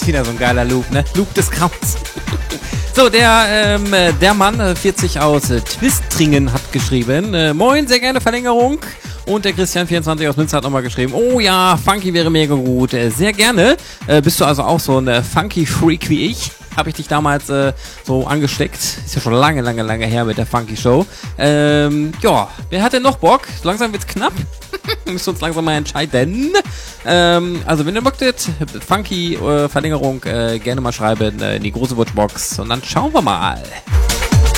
ist wieder so ein geiler Loop, ne? Loop des Grauens. So, der Mann, 40 aus Twistringen, hat geschrieben, moin, sehr gerne Verlängerung. Und der Christian24 aus Münster hat nochmal geschrieben, oh ja, Funky wäre mega gut, sehr gerne. Bist du also auch so ein Funky-Freak wie ich? Habe ich dich damals so angesteckt. Ist ja schon lange her mit der Funky Show. Ja, wer hat denn noch Bock? Langsam wird's knapp. Wir müssen uns langsam mal entscheiden. Also wenn ihr Bock habt, Funky Verlängerung, gerne mal schreiben in die große Watchbox und dann schauen wir mal.